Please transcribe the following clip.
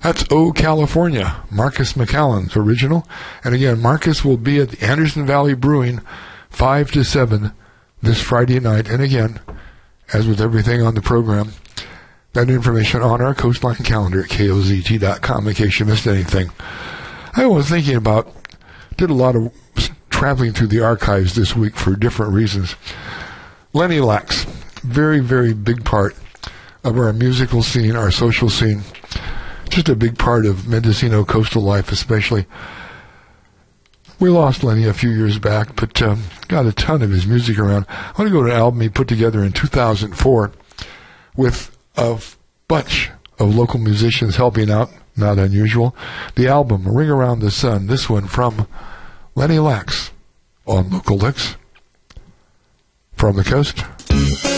That's Oh California, Marcus McAllen's original. And again, Marcus will be at the Anderson Valley Brewing 5 to 7 this Friday night. And again, as with everything on the program, that information on our Coastline calendar at KOZT.com in case you missed anything. I was thinking about, did a lot of traveling through the archives this week for different reasons. Lenny Lax, very, very big part of our musical scene, our social scene. Just a big part of Mendocino coastal life, especially. We lost Lenny a few years back, but got a ton of his music around. I want to go to an album he put together in 2004 with a bunch of local musicians helping out, not unusual. The album, Ring Around the Sun, this one from Lenny Lax on Local Licks from the coast.